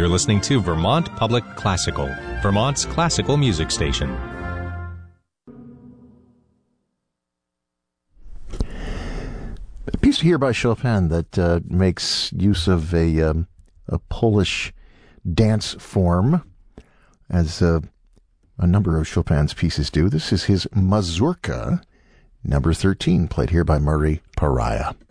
You're listening to Vermont Public Classical, Vermont's classical music station. A piece here by Chopin that makes use of a Polish dance form, as a number of Chopin's pieces do. This is his Mazurka, number 13, played here by Murray Pariah.